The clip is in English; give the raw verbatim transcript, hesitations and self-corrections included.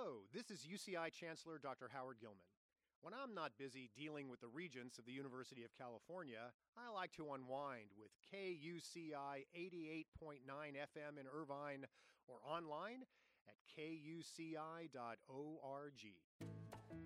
Hello, this is U C I Chancellor Doctor Howard Gilman. When I'm not busy dealing with the regents of the University of California, I like to unwind with K U C I eighty-eight point nine F M in Irvine or online at K U C I dot org.